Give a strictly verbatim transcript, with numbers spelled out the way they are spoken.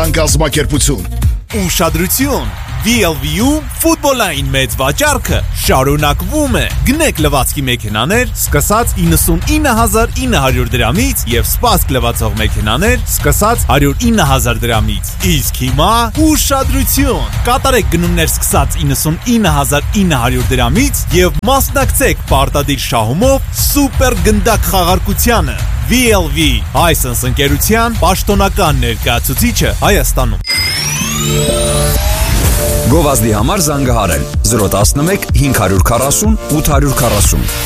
Տնտեսական կազմակերպություն։ Ուշադրություն. վի ել վի-ում ֆուտբոլային մեծ վաճառքը շարունակվում է։ Գնեք լվացքի մեքենաներ սկսած իննսունինը հազար ինը հարյուր դրամից եւ սպասք լվացող մեքենաներ սկսած հարյուր ինը հազար դրամից։ Իսկ հիմա ուշադրություն. կատարեք գնումներ սկսած իննսունինը հազար ինը հարյուր դրամից եւ մասնակցեք պարտադիր շահումով սուպեր գնդակ խաղարկությանը։ վի ել վի Հայսենս ընկերության պաշտոնական ներկայացուցիչը Հայաստանում։ Գովազդի համար զանգահարել զրո տասնմեկ հինգ հարյուր քառասուն ութ հարյուր քառասուն